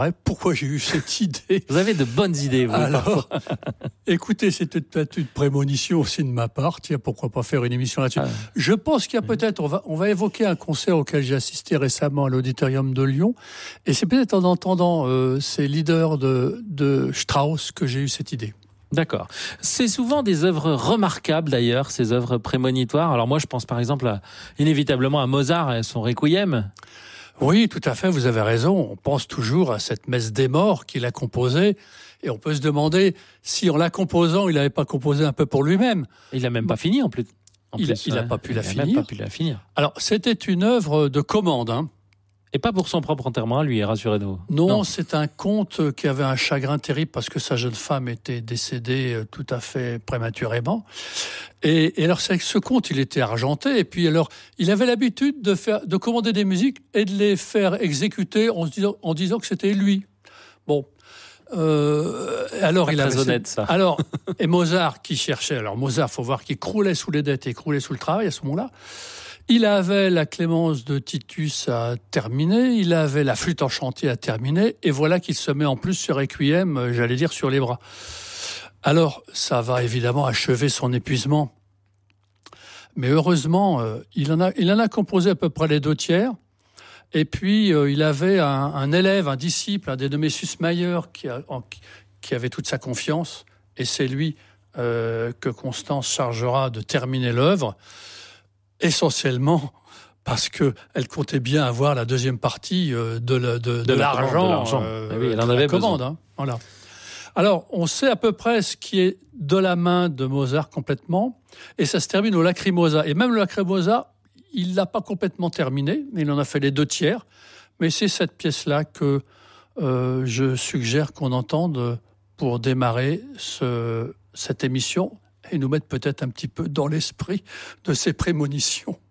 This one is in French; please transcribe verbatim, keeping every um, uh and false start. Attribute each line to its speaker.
Speaker 1: Pourquoi j'ai eu cette idée ?
Speaker 2: Vous avez de bonnes idées, vous.
Speaker 1: Alors, écoutez, c'était peut-être une prémonition aussi de ma part. Tiens, pourquoi pas faire une émission là-dessus ? Ah. Je pense qu'il y a peut-être, on va, on va évoquer un concert auquel j'ai assisté récemment à l'Auditorium de Lyon. Et c'est peut-être en entendant euh, ces leaders de, de Strauss que j'ai eu cette idée.
Speaker 2: D'accord. C'est souvent des œuvres remarquables d'ailleurs, ces œuvres prémonitoires. Alors moi, je pense par exemple à, inévitablement à Mozart et son Requiem.
Speaker 1: Oui, tout à fait, vous avez raison. On pense toujours à cette messe des morts qu'il a composée. Et on peut se demander si en la composant, il n'avait pas composé un peu pour lui-même.
Speaker 2: Il n'a même pas fini en plus. En
Speaker 1: il
Speaker 2: plus,
Speaker 1: n'a
Speaker 2: ouais.
Speaker 1: pas pu
Speaker 2: il
Speaker 1: la
Speaker 2: a
Speaker 1: finir.
Speaker 2: Même pas pu la finir.
Speaker 1: Alors, c'était une œuvre de commande, hein.
Speaker 2: Et pas pour son propre enterrement à lui, rassurez-nous.
Speaker 1: Non, non, c'est un comte qui avait un chagrin terrible parce que sa jeune femme était décédée tout à fait prématurément. Et, et alors, c'est que ce comte, il était argenté. Et puis, alors, il avait l'habitude de faire, de commander des musiques et de les faire exécuter en se disant, en disant que c'était lui. Bon. Euh, alors,
Speaker 2: pas
Speaker 1: il
Speaker 2: très
Speaker 1: avait
Speaker 2: honnête, ça.
Speaker 1: Alors, et Mozart qui cherchait. Alors, Mozart, faut voir qu'il croulait sous les dettes et croulait sous le travail à ce moment-là. Il avait la Clémence de Titus à terminer, il avait la flûte enchantée à terminer, et voilà qu'il se met en plus sur Requiem, j'allais dire, sur les bras. Alors, ça va évidemment achever son épuisement. Mais heureusement, euh, il, en a, il en a composé à peu près les deux tiers. Et puis, euh, il avait un, un élève, un disciple, un dénommé Sussmayer, qui, a, en, qui avait toute sa confiance. Et c'est lui euh, que Constance chargera de terminer l'œuvre. Essentiellement parce qu'elle comptait bien avoir la deuxième partie de, de, de, de l'argent.
Speaker 2: De l'argent.
Speaker 1: Euh,
Speaker 2: oui, elle en avait
Speaker 1: commande,
Speaker 2: besoin.
Speaker 1: Hein, voilà. Alors, on sait à peu près ce qui est de la main de Mozart complètement, et ça se termine au Lacrimosa. Et même le Lacrimosa, il ne l'a pas complètement terminé, mais il en a fait les deux tiers. Mais c'est cette pièce-là que euh, je suggère qu'on entende pour démarrer ce, cette émission et nous mettre peut-être un petit peu dans l'esprit de ces prémonitions.